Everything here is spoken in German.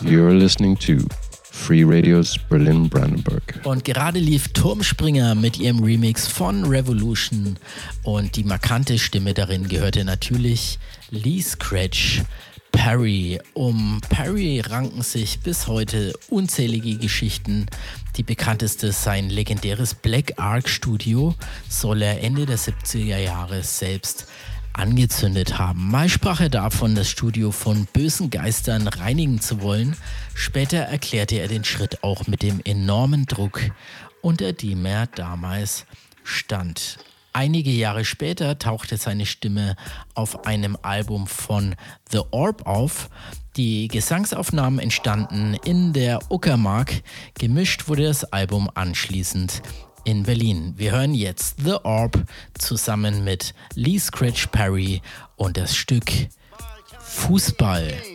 You're listening to Free Radios Berlin-Brandenburg. Und gerade lief Turmspringer mit ihrem Remix von Revolution und die markante Stimme darin gehörte natürlich Lee Scratch Perry. Um Perry ranken sich bis heute unzählige Geschichten. Die bekannteste ist sein legendäres Black Ark Studio, soll er Ende der 70er Jahre selbst angezündet haben. Mal sprach er davon, das Studio von bösen Geistern reinigen zu wollen. Später erklärte er den Schritt auch mit dem enormen Druck, unter dem er damals stand. Einige Jahre später tauchte seine Stimme auf einem Album von The Orb auf. Die Gesangsaufnahmen entstanden in der Uckermark. Gemischt wurde das Album anschließend in Berlin. Wir hören jetzt The Orb zusammen mit Lee Scratch Perry und das Stück Fußball.